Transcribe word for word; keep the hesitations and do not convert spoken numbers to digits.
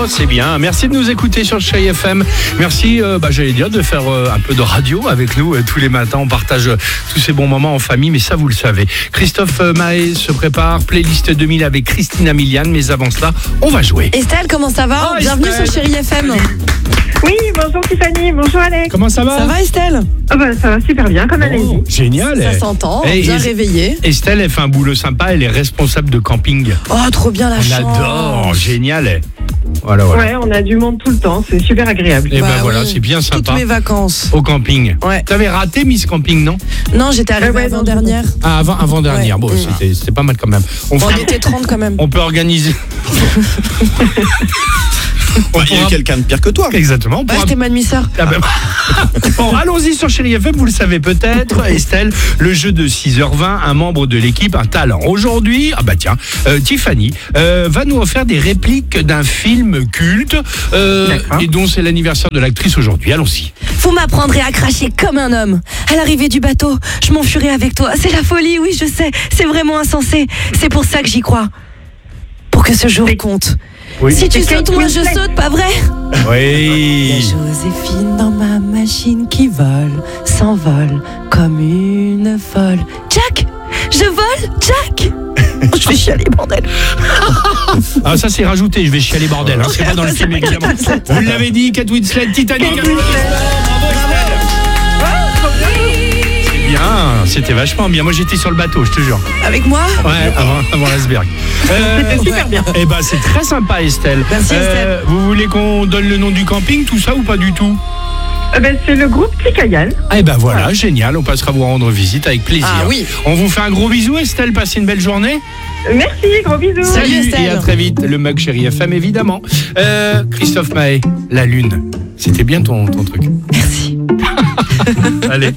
Oh, c'est bien. Merci de nous écouter sur Chérie F M. Merci, euh, bah, j'allais dire, de faire euh, un peu de radio avec nous euh, tous les matins. On partage euh, tous ces bons moments en famille, mais ça, vous le savez. Christophe euh, Maé se prépare. Playlist deux mille avec Christina Milian. Mais avant cela, on va jouer. Estelle, comment ça va? Oh, Bienvenue Estelle. sur Chérie F M. Oui, bonjour Tiffany, bonjour Alex. Comment ça va? Ça va Estelle? Ah bah, ça va super bien, comme elle a Oh, dit. génial. Ça s'entend, Eh, bien et- réveillée. Estelle, elle fait un boulot sympa. Elle est responsable de camping. Oh, trop bien la On chance. adore. Génial. eh. Voilà, voilà. Ouais, on a du monde tout le temps, c'est super agréable. Et ben Bah voilà, oui. c'est bien Toutes sympa. mes vacances. Au camping. Ouais. T'avais raté Miss Camping, non? Non, j'étais arrivée Ah ouais, non, avant-dernière. Ah, avant, avant dernière. Ouais. Bon, Mm. c'était, c'était pas mal quand même. On, On fera- était trente quand même. on peut organiser. On Il y a eu pourra- quelqu'un de pire que toi. Exactement. on Ouais, pourra- c'était ma demi-sœur. Ah ben- Bon, allons-y sur Chérie F M, vous le savez peut-être, Estelle, le jeu de six heures vingt, un membre de l'équipe, un talent. Aujourd'hui, ah bah tiens, euh, Tiffany euh, va nous offrir des répliques d'un film culte euh, D'accord. et dont c'est l'anniversaire de l'actrice aujourd'hui. Allons-y. Vous m'apprendrez à cracher comme un homme. À l'arrivée du bateau, je m'enfuirai avec toi. C'est la folie, oui, je sais. C'est vraiment insensé. C'est pour ça que j'y crois. Pour que ce jour Oui. compte. Oui. Si tu C'est sautes, Kate moi je Winslet. saute, pas vrai? Il y a Oui. Joséphine dans ma machine qui vole, s'envole comme une folle. Jack, je vole, Jack. Oh, je vais chialer, bordel. Ah, ça c'est rajouté, je vais chialer bordel. Hein. C'est pas dans le film évidemment. Vous l'avez dit, Kate Winslet, Titanic. Kate Winslet. C'est bien, c'était vachement bien. Moi j'étais sur le bateau, je te jure. Avec moi? Ouais, avant, avant l'iceberg. Euh, C'était super bien. Eh ben c'est très sympa Estelle. Merci, Estelle. Vous voulez qu'on donne le nom du camping, tout ça ou pas du tout? Ah bah, c'est le groupe Ticayan. Eh ben voilà, génial, on passera vous rendre visite avec plaisir. Ah oui. On vous fait un gros bisou Estelle, passez une belle journée. Merci, gros bisous. Salut, Estelle. Et à très vite, le mug Chérie F M évidemment. Euh, Christophe Maé, la lune. C'était bien ton, ton truc. Merci. Allez.